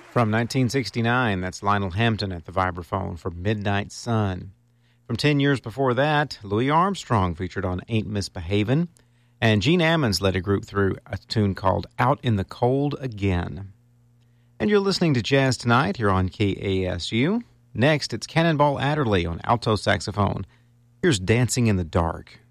From 1969, that's Lionel Hampton at the vibraphone for Midnight Sun. From 10 years before that, Louis Armstrong featured on Ain't Misbehavin', and Gene Ammons led a group through a tune called Out in the Cold Again. And you're listening to Jazz Tonight here on KASU. Next, it's Cannonball Adderley on alto saxophone. Here's Dancing in the Dark.